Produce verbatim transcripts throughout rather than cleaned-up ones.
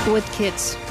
Woodkid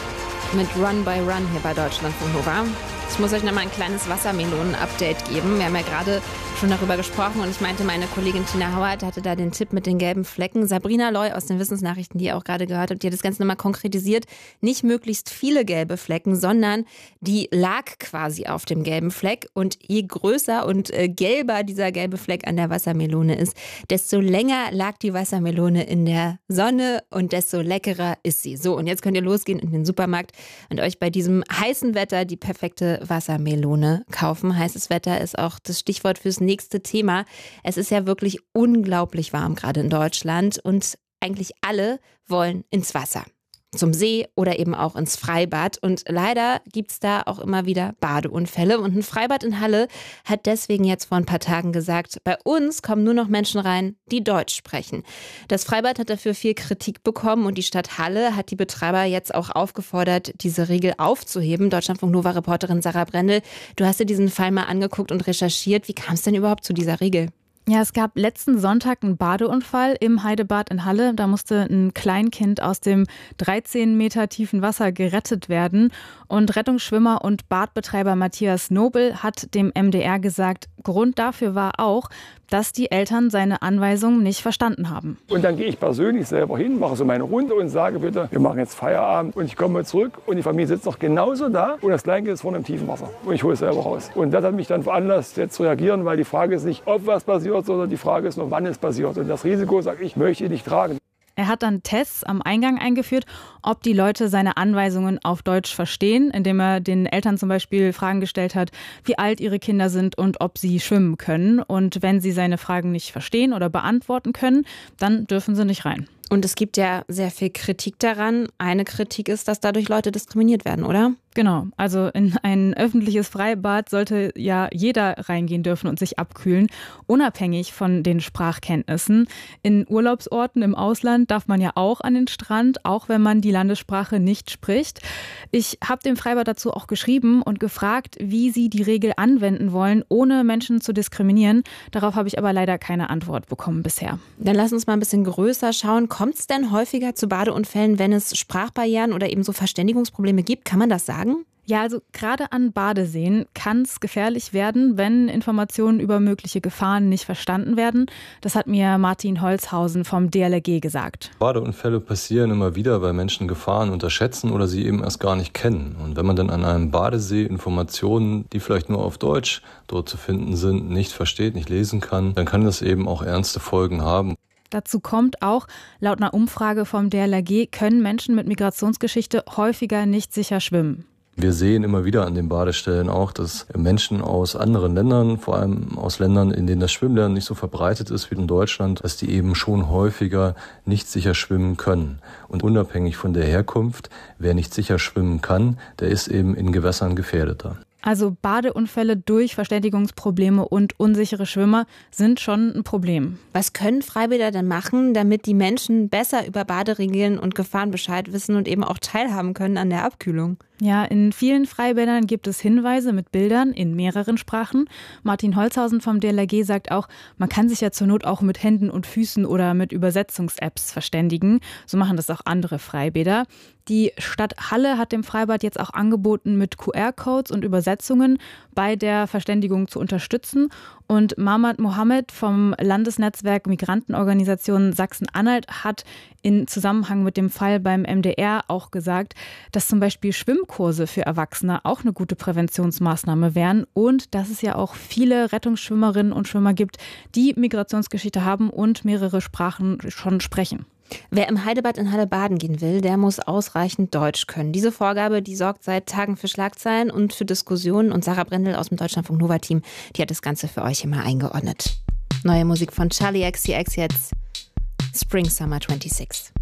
mit Run by Run hier bei Deutschlandfunk Nova. Ich muss euch noch mal ein kleines Wassermelonen-Update geben. Wir haben ja gerade schon darüber gesprochen und ich meinte, meine Kollegin Tina Hauert hatte da den Tipp mit den gelben Flecken. Sabrina Loy aus den Wissensnachrichten, die ihr auch gerade gehört habt, die hat das Ganze nochmal konkretisiert. Nicht möglichst viele gelbe Flecken, sondern die lag quasi auf dem gelben Fleck. Und je größer und äh, gelber dieser gelbe Fleck an der Wassermelone ist, desto länger lag die Wassermelone in der Sonne und desto leckerer ist sie. So, und jetzt könnt ihr losgehen in den Supermarkt und euch bei diesem heißen Wetter die perfekte Wassermelone kaufen. Heißes Wetter ist auch das Stichwort fürs nächste Thema. Es ist ja wirklich unglaublich warm gerade in Deutschland und eigentlich alle wollen ins Wasser. Zum See oder eben auch ins Freibad. Und leider gibt es da auch immer wieder Badeunfälle. Und ein Freibad in Halle hat deswegen jetzt vor ein paar Tagen gesagt, bei uns kommen nur noch Menschen rein, die Deutsch sprechen. Das Freibad hat dafür viel Kritik bekommen und die Stadt Halle hat die Betreiber jetzt auch aufgefordert, diese Regel aufzuheben. Deutschlandfunk-Nova-Reporterin Sarah Brendel, du hast dir diesen Fall mal angeguckt und recherchiert. Wie kam es denn überhaupt zu dieser Regel? Ja, es gab letzten Sonntag einen Badeunfall im Heidebad in Halle. Da musste ein Kleinkind aus dem dreizehn Meter tiefen Wasser gerettet werden. Und Rettungsschwimmer und Badbetreiber Matthias Nobel hat dem M D R gesagt, Grund dafür war auch, dass die Eltern seine Anweisungen nicht verstanden haben. Und dann gehe ich persönlich selber hin, mache so meine Runde und sage bitte, wir machen jetzt Feierabend. Und ich komme zurück und die Familie sitzt noch genauso da und das Kleinkind ist vorne im tiefen Wasser. Und ich hole es selber raus. Und das hat mich dann veranlasst, jetzt zu reagieren, weil die Frage ist nicht, ob was passiert, sondern die Frage ist nur, wann es passiert. Und das Risiko, sage ich, möchte ich nicht tragen. Er hat dann Tests am Eingang eingeführt, ob die Leute seine Anweisungen auf Deutsch verstehen, indem er den Eltern zum Beispiel Fragen gestellt hat, wie alt ihre Kinder sind und ob sie schwimmen können. Und wenn sie seine Fragen nicht verstehen oder beantworten können, dann dürfen sie nicht rein. Und es gibt ja sehr viel Kritik daran. Eine Kritik ist, dass dadurch Leute diskriminiert werden, oder? Genau, also in ein öffentliches Freibad sollte ja jeder reingehen dürfen und sich abkühlen, unabhängig von den Sprachkenntnissen. In Urlaubsorten im Ausland darf man ja auch an den Strand, auch wenn man die Landessprache nicht spricht. Ich habe dem Freibad dazu auch geschrieben und gefragt, wie sie die Regel anwenden wollen, ohne Menschen zu diskriminieren. Darauf habe ich aber leider keine Antwort bekommen bisher. Dann lass uns mal ein bisschen größer schauen. Kommt es denn häufiger zu Badeunfällen, wenn es Sprachbarrieren oder eben so Verständigungsprobleme gibt? Kann man das sagen? Ja, also gerade an Badeseen kann es gefährlich werden, wenn Informationen über mögliche Gefahren nicht verstanden werden. Das hat mir Martin Holzhausen vom D L R G gesagt. Badeunfälle passieren immer wieder, weil Menschen Gefahren unterschätzen oder sie eben erst gar nicht kennen. Und wenn man dann an einem Badesee Informationen, die vielleicht nur auf Deutsch dort zu finden sind, nicht versteht, nicht lesen kann, dann kann das eben auch ernste Folgen haben. Dazu kommt auch, laut einer Umfrage vom D L R G können Menschen mit Migrationsgeschichte häufiger nicht sicher schwimmen. Wir sehen immer wieder an den Badestellen auch, dass Menschen aus anderen Ländern, vor allem aus Ländern, in denen das Schwimmlernen nicht so verbreitet ist wie in Deutschland, dass die eben schon häufiger nicht sicher schwimmen können. Und unabhängig von der Herkunft, wer nicht sicher schwimmen kann, der ist eben in Gewässern gefährdeter. Also Badeunfälle durch Verständigungsprobleme und unsichere Schwimmer sind schon ein Problem. Was können Freibäder denn machen, damit die Menschen besser über Baderegeln und Gefahren Bescheid wissen und eben auch teilhaben können an der Abkühlung? Ja, in vielen Freibädern gibt es Hinweise mit Bildern in mehreren Sprachen. Martin Holzhausen vom D L R G sagt auch, man kann sich ja zur Not auch mit Händen und Füßen oder mit Übersetzungs-Apps verständigen. So machen das auch andere Freibäder. Die Stadt Halle hat dem Freibad jetzt auch angeboten, mit Q R-Codes und Übersetzungen bei der Verständigung zu unterstützen. Und Mahmad Mohammed vom Landesnetzwerk Migrantenorganisation Sachsen-Anhalt hat in Zusammenhang mit dem Fall beim M D R auch gesagt, dass zum Beispiel Schwimmkurse für Erwachsene auch eine gute Präventionsmaßnahme wären und dass es ja auch viele Rettungsschwimmerinnen und Schwimmer gibt, die Migrationsgeschichte haben und mehrere Sprachen schon sprechen. Wer im Heidebad in Halle baden gehen will, der muss ausreichend Deutsch können. Diese Vorgabe, die sorgt seit Tagen für Schlagzeilen und für Diskussionen. Und Sarah Brendel aus dem Deutschlandfunk Nova Team, die hat das Ganze für euch immer eingeordnet. Neue Musik von Charlie X C X jetzt. Spring Summer sechsundzwanzig.